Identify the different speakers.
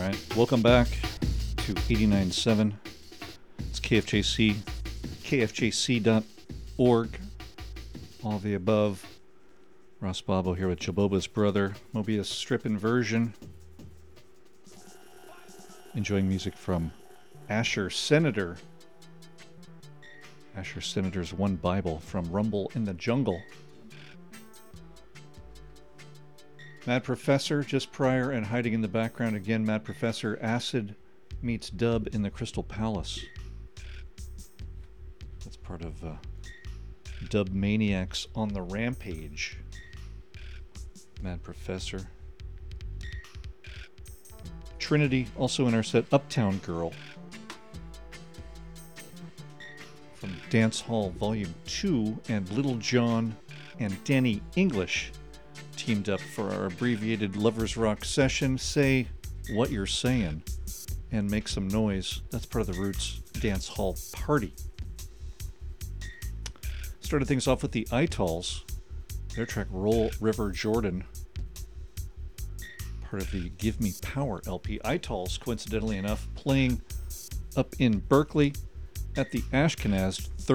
Speaker 1: Welcome back to 89.7. It's KFJC, kfjc.org, all of the above. Ross Bobo here with Jaboba's brother, Mobius Strip Inversion. Enjoying music from Asher Senator. Asher Senator's One Bible from Rumble in the Jungle. Mad Professor just prior and hiding in the background again. Mad Professor, Acid meets Dub in the Crystal Palace. That's part of Dub Maniacs on the Rampage. Mad Professor. Trinity, also in our set, Uptown Girl. From Dance Hall Volume 2, and Little John and Danny English teamed up for our abbreviated Lovers Rock session. Say what you're saying and make some noise. That's part of the Roots Dance Hall Party. Started things off with the Itals. Their track Roll River Jordan, part of the Give Me Power LP. Itals, coincidentally enough, playing up in Berkeley at the Ashkenaz